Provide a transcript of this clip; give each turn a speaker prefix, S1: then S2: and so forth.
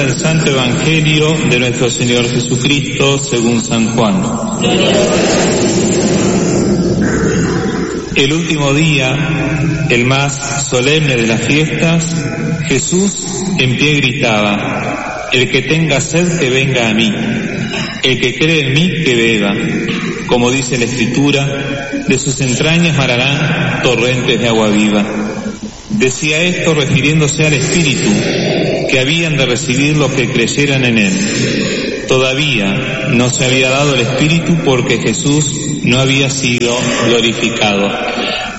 S1: el Santo Evangelio de nuestro Señor Jesucristo según San Juan. El último día, el más solemne de las fiestas, Jesús en pie gritaba: el que tenga sed que venga a mí, el que cree en mí que beba. Como dice la Escritura, de sus entrañas manarán torrentes de agua viva. Decía esto refiriéndose al Espíritu que habían de recibir los que creyeran en Él. Todavía no se había dado el Espíritu porque Jesús no había sido glorificado.